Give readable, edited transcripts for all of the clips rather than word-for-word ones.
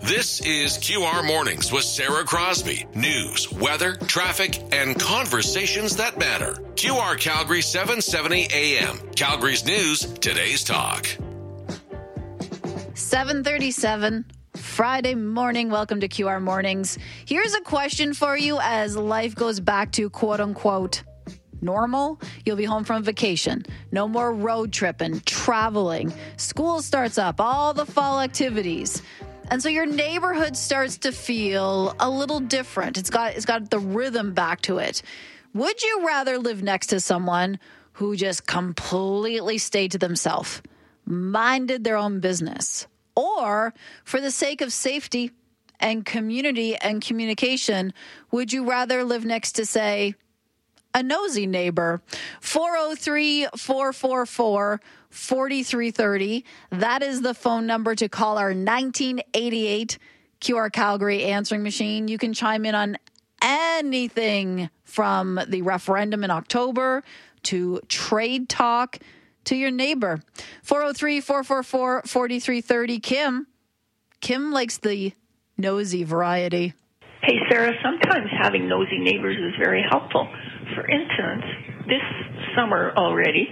This is QR Mornings with Sarah Crosby. News, weather, traffic, and conversations that matter. QR Calgary 770 AM. Calgary's news, today's talk. 7:37, Friday morning. Welcome to QR Mornings. Here's a question for you as life goes back to quote-unquote normal. You'll be home from vacation. No more road tripping, traveling. School starts up, all the fall activities. And so your neighborhood starts to feel a little different. It's got the rhythm back to it. Would you rather live next to someone who just completely stayed to themselves, minded their own business? Or, for the sake of safety and community and communication, would you rather live next to, say, a nosy neighbor? 403-444-4330. That is the phone number to call our 1988 QR Calgary answering machine. You can chime in on anything from the referendum in October to trade talk to your neighbor. 403-444-4330. Kim likes the nosy variety. Hey, Sarah, sometimes having nosy neighbors is very helpful. For instance, this summer already,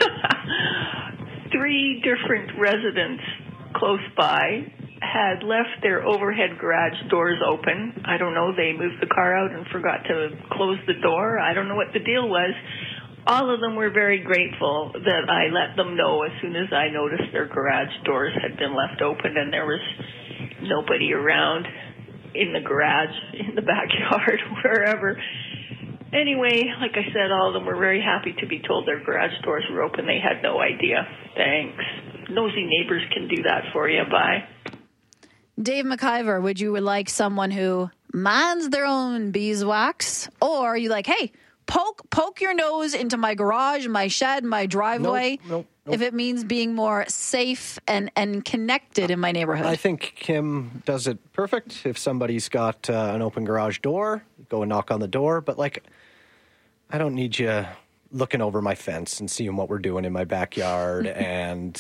3 different residents close by had left their overhead garage doors open. I don't know, they moved the car out and forgot to close the door. I don't know what the deal was. All of them were very grateful that I let them know as soon as I noticed their garage doors had been left open and there was nobody around in the garage, in the backyard, wherever. Anyway, like I said, all of them were very happy to be told their garage doors were open. They had no idea. Thanks. Nosy neighbors can do that for you. Bye. Dave McIver, would you like someone who minds their own beeswax? Or are you like, hey, poke your nose into my garage, my shed, my driveway, Nope. if it means being more safe and connected in my neighborhood? I think Kim does it perfect. If somebody's got an open garage door, go and knock on the door. But, I don't need you looking over my fence and seeing what we're doing in my backyard. And,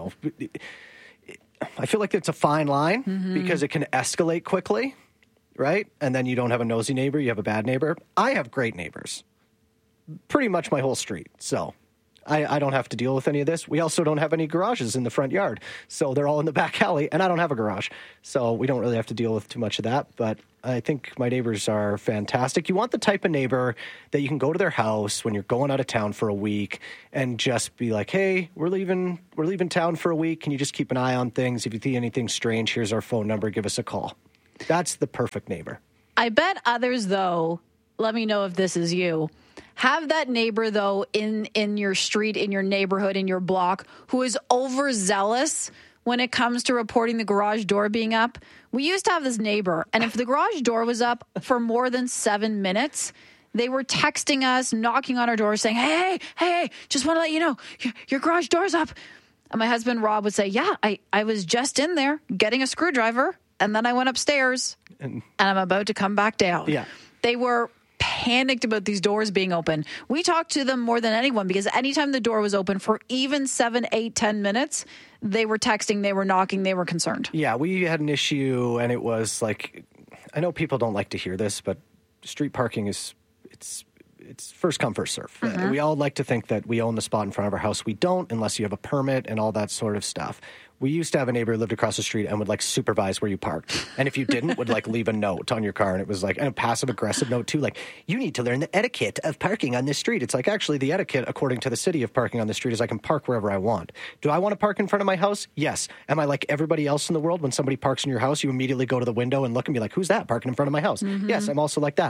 I feel like it's a fine line because it can escalate quickly, right? And then you don't have a nosy neighbor, you have a bad neighbor. I have great neighbors. Pretty much my whole street. So I don't have to deal with any of this. We also don't have any garages in the front yard. So they're all in the back alley, and I don't have a garage. So we don't really have to deal with too much of that. But I think my neighbors are fantastic. You want the type of neighbor that you can go to their house when you're going out of town for a week and just be like, hey, we're leaving town for a week. Can you just keep an eye on things? If you see anything strange, here's our phone number. Give us a call. That's the perfect neighbor. I bet others, though, let me know if this is you, have that neighbor, though, in your street, in your neighborhood, in your block, who is overzealous when it comes to reporting the garage door being up. We used to have this neighbor, and if the garage door was up for more than 7 minutes, they were texting us, knocking on our door, saying, hey, just want to let you know, your garage door's up. And my husband, Rob, would say, yeah, I was just in there getting a screwdriver, and then I went upstairs, and I'm about to come back down. Yeah. They were panicked about these doors being open. We talked to them more than anyone because anytime the door was open for even 7, 8, 10 minutes, they were texting, they were knocking, they were concerned. Yeah, we had an issue, and it was like, I know people don't like to hear this, but street parking it's first come, first serve. We all like to think that we own the spot in front of our house. We don't unless you have a permit and all that sort of stuff. We used to have a neighbor who lived across the street and would supervise where you parked. And if you didn't, would leave a note on your car. And it was and a passive aggressive note too. You need to learn the etiquette of parking on this street. It's actually the etiquette, according to the city of parking on the street, is I can park wherever I want. Do I want to park in front of my house? Yes. Am I like everybody else in the world? When somebody parks in your house, you immediately go to the window and look and be like, who's that parking in front of my house? Yes, I'm also like that.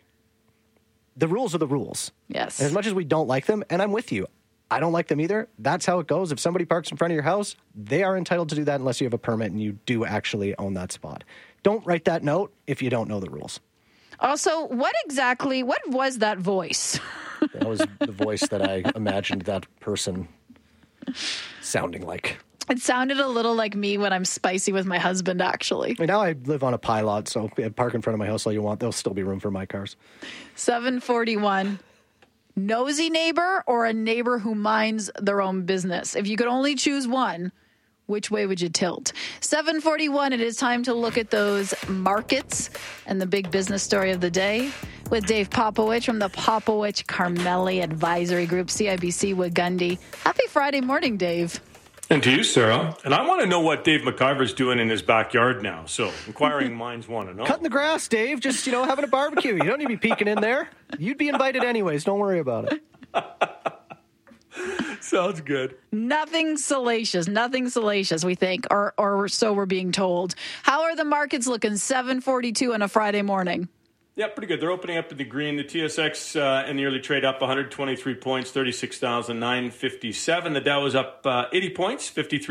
The rules are the rules. Yes. And as much as we don't like them, and I'm with you, I don't like them either. That's how it goes. If somebody parks in front of your house, they are entitled to do that unless you have a permit and you do actually own that spot. Don't write that note if you don't know the rules. Also, what was that voice? That was the voice that I imagined that person sounding like. It sounded a little like me when I'm spicy with my husband, actually. Now I live on a pilot, so park in front of my house all you want. There'll still be room for my cars. 741. Nosy neighbor or a neighbor who minds their own business? If you could only choose one, which way would you tilt? 7:41, it is time to look at those markets and the big business story of the day with Dave Popowich from the Popowich Carmeli Advisory Group, CIBC Wigundy. Happy Friday morning, Dave. And to you, Sarah. And I want to know what Dave McIver's doing in his backyard now. So inquiring minds want to know. Cutting the grass, Dave. Just, having a barbecue. You don't need to be peeking in there. You'd be invited anyways. Don't worry about it. Sounds good. Nothing salacious, we think, or so we're being told. How are the markets looking? 7:42 on a Friday morning. Yeah, pretty good. They're opening up in the green. The TSX in the early trade up 123 points, 36,957. The Dow was up 80 points,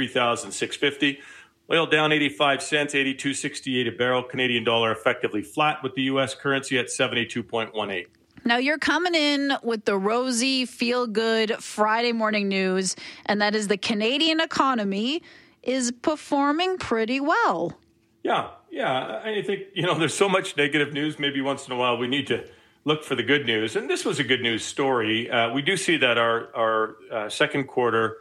53,650. Oil down 85 cents, 82.68 a barrel. Canadian dollar effectively flat with the U.S. currency at 72.18. Now, you're coming in with the rosy, feel-good Friday morning news, and that is the Canadian economy is performing pretty well. Yeah. I think, there's so much negative news. Maybe once in a while we need to look for the good news. And this was a good news story. We do see that our second quarter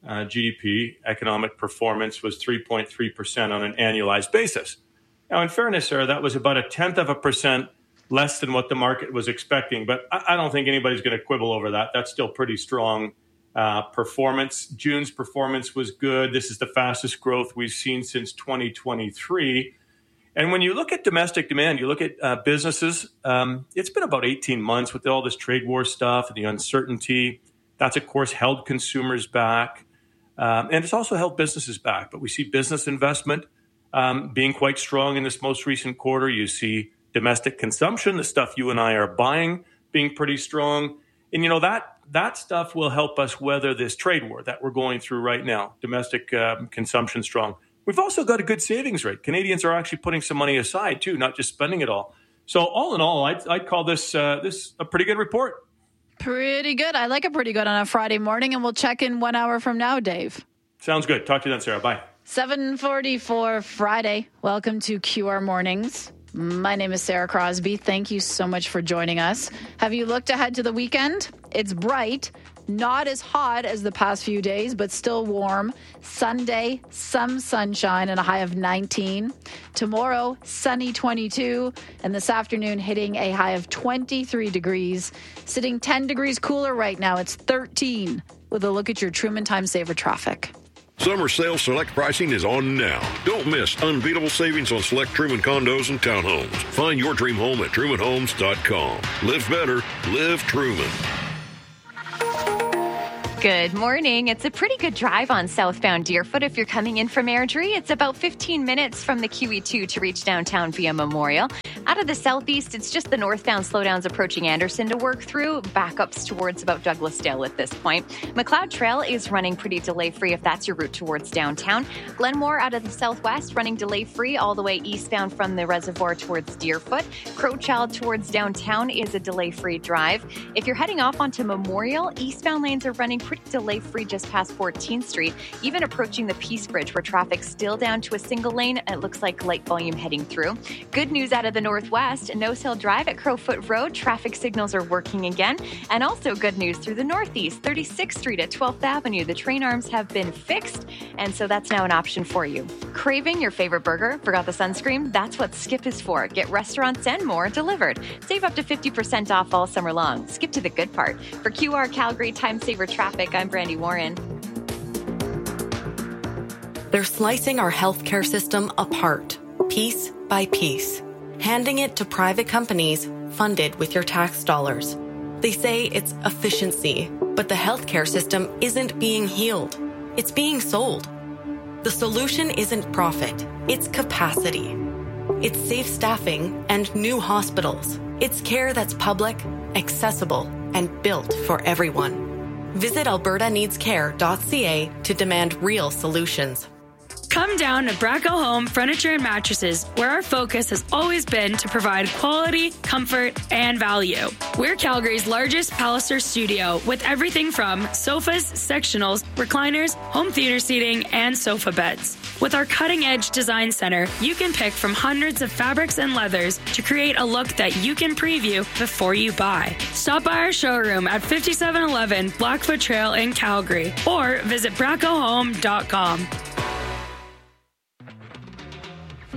GDP economic performance was 3.3% on an annualized basis. Now, in fairness, Sarah, that was about 0.1% less than what the market was expecting. But I don't think anybody's going to quibble over that. That's still pretty strong performance. June's performance was good. This is the fastest growth we've seen since 2023. And when you look at domestic demand, you look at businesses, it's been about 18 months with all this trade war stuff and the uncertainty. That's, of course, held consumers back. And it's also held businesses back. But we see business investment being quite strong in this most recent quarter. You see domestic consumption, the stuff you and I are buying, being pretty strong. And, that stuff will help us weather this trade war that we're going through right now. Domestic consumption strong. We've also got a good savings rate. Canadians are actually putting some money aside, too, not just spending it all. So all in all, I'd call this a pretty good report. Pretty good. I like it pretty good on a Friday morning, and we'll check in 1 hour from now, Dave. Sounds good. Talk to you then, Sarah. Bye. 7:44 Friday. Welcome to QR Mornings. My name is Sarah Crosby. Thank you so much for joining us. Have you looked ahead to the weekend? It's bright. Not as hot as the past few days, but still warm. Sunday, some sunshine and a high of 19. Tomorrow, sunny 22. And this afternoon, hitting a high of 23 degrees. Sitting 10 degrees cooler right now. It's 13 with a look at your Truman Time Saver traffic. Summer sale select pricing is on now. Don't miss unbeatable savings on select Truman condos and townhomes. Find your dream home at trumanhomes.com. Live better. Live Truman. Good morning. It's a pretty good drive on southbound Deerfoot if you're coming in from Airdrie. It's about 15 minutes from the QE2 to reach downtown via Memorial. Out of the southeast, it's just the northbound slowdowns approaching Anderson to work through. Backups towards about Douglasdale at this point. McLeod Trail is running pretty delay-free if that's your route towards downtown. Glenmore out of the southwest running delay-free all the way eastbound from the reservoir towards Deerfoot. Crowchild towards downtown is a delay-free drive. If you're heading off onto Memorial, eastbound lanes are running pretty delay-free just past 14th Street, even approaching the Peace Bridge where traffic's still down to a single lane. It looks like light volume heading through. Good news out of the northwest, Nose Hill Drive at Crowfoot Road, traffic signals are working again. And also good news through the northeast, 36th Street at 12th Avenue. The train arms have been fixed, and so that's now an option for you. Craving your favorite burger? Forgot the sunscreen? That's what Skip is for. Get restaurants and more delivered. Save up to 50% off all summer long. Skip to the good part. For QR Calgary Time Saver Traffic, I'm Brandy Warren. They're slicing our healthcare system apart, piece by piece, handing it to private companies funded with your tax dollars. They say it's efficiency, but the healthcare system isn't being healed. It's being sold. The solution isn't profit, it's capacity. It's safe staffing and new hospitals. It's care that's public, accessible, and built for everyone. Visit albertaneedscare.ca to demand real solutions. Come down to Bracco Home Furniture and Mattresses, where our focus has always been to provide quality, comfort, and value. We're Calgary's largest Palliser studio with everything from sofas, sectionals, recliners, home theater seating, and sofa beds. With our cutting-edge design center, you can pick from hundreds of fabrics and leathers to create a look that you can preview before you buy. Stop by our showroom at 5711 Blackfoot Trail in Calgary or visit braccohome.com.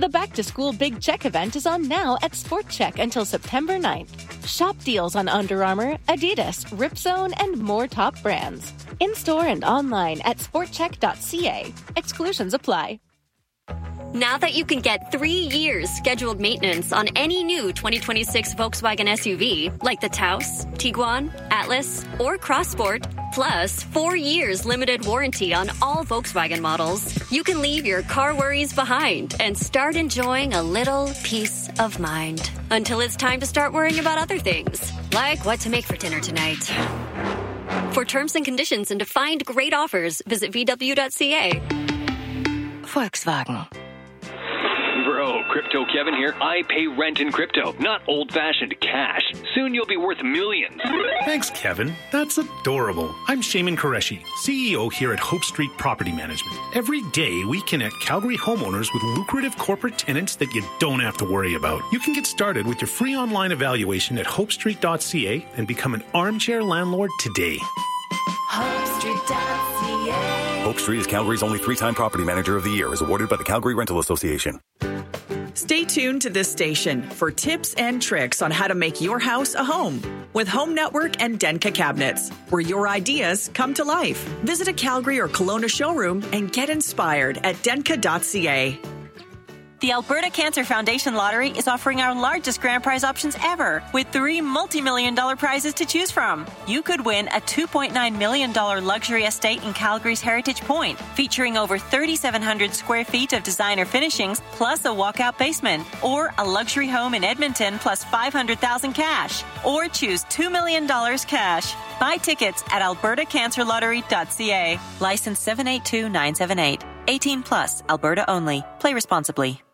The back-to-school Big Check event is on now at Sport Check until September 9th. Shop deals on Under Armour, Adidas, Ripzone, and more top brands. In-store and online at sportcheck.ca. Exclusions apply. Now that you can get 3 years scheduled maintenance on any new 2026 Volkswagen SUV, like the Taos, Tiguan, Atlas, or Crossport, plus 4 years limited warranty on all Volkswagen models, you can leave your car worries behind and start enjoying a little peace of mind. Until it's time to start worrying about other things, like what to make for dinner tonight. For terms and conditions and to find great offers, visit VW.ca. Volkswagen. Bro, Crypto Kevin here. I pay rent in crypto, not old-fashioned cash. Soon you'll be worth millions. Thanks, Kevin. That's adorable. I'm Shaman Qureshi, CEO here at Hope Street Property Management. Every day, we connect Calgary homeowners with lucrative corporate tenants that you don't have to worry about. You can get started with your free online evaluation at hopestreet.ca and become an armchair landlord today. HopeStreet.ca. Hope Street is Calgary's only 3-time Property Manager of the Year, as awarded by the Calgary Rental Association. Stay tuned to this station for tips and tricks on how to make your house a home with Home Network and Denka Cabinets, where your ideas come to life. Visit a Calgary or Kelowna showroom and get inspired at denka.ca. The Alberta Cancer Foundation Lottery is offering our largest grand prize options ever, with 3 multi-million-dollar prizes to choose from. You could win a $2.9 million luxury estate in Calgary's Heritage Point, featuring over 3,700 square feet of designer finishings, plus a walkout basement, or a luxury home in Edmonton, plus $500,000 cash, or choose $2 million cash. Buy tickets at albertacancerlottery.ca. License 782978. 18 plus, Alberta only. Play responsibly.